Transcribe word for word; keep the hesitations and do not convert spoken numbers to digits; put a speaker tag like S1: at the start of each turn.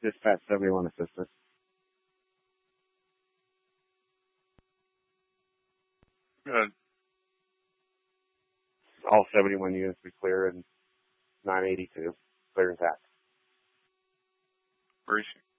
S1: Dispatch seventy-one assistant.
S2: Good.
S1: All seventy-one units we clear and nine eighty-two. Clear intact.
S2: Appreciate